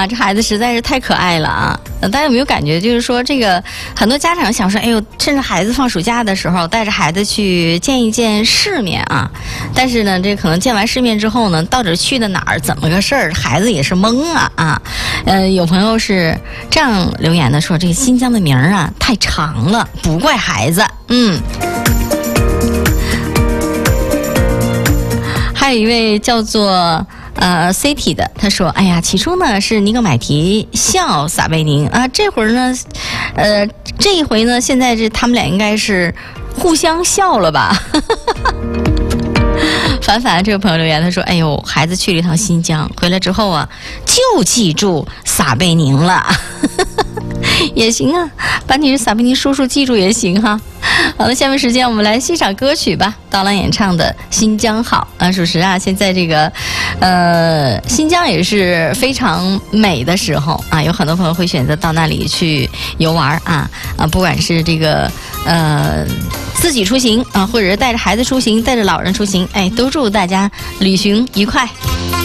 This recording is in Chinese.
啊，这孩子实在是太可爱了啊！大家有没有感觉，就是说这个很多家长想说，哎呦，趁着孩子放暑假的时候，带着孩子去见一见世面啊。但是呢，这可能见完世面之后呢，到底去的哪儿，怎么个事儿，孩子也是懵啊。有朋友是这样留言的，说这个新疆的名儿啊太长了，不怪孩子。还有一位叫做City 的，他说：“哎呀，起初呢是尼格买提笑撒贝宁啊，这会儿呢，这一回呢，现在他们俩应该是互相笑了吧？”凡凡这个朋友留言，他说：“哎呦，孩子去了一趟新疆，回来之后啊，就记住撒贝宁了，也行啊，把你是撒贝宁叔叔记住也行哈。”好了，下面时间我们来欣赏歌曲吧。刀郎演唱的《新疆好》啊，属实啊，现在这个新疆也是非常美的时候啊，有很多朋友会选择到那里去游玩啊，不管是这个自己出行啊，或者是带着孩子出行，带着老人出行，哎，都祝大家旅行愉快。